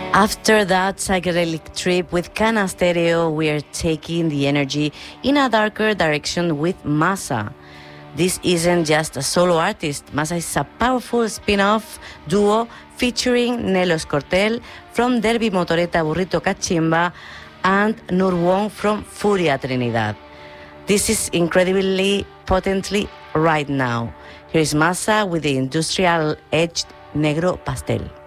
After that psychedelic trip with Cana Stereo, we are taking the energy in a darker direction with Massa. This isn't just a solo artist. Massa is a powerful spin-off duo featuring Nelos Cortel from Derby Motoreta Burrito Cachimba and Nur Wong from Furia Trinidad. This is incredibly potently right now. Here is Massa with the industrial edged Negro Pastel.